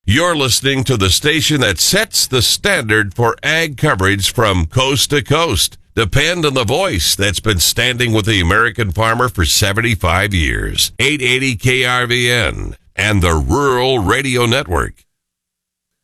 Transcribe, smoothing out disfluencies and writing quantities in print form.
You're listening to the station that sets the standard for ag coverage from coast to coast. Depend on the voice that's been standing with the American farmer for 75 years. 880 KRVN and the Rural Radio Network.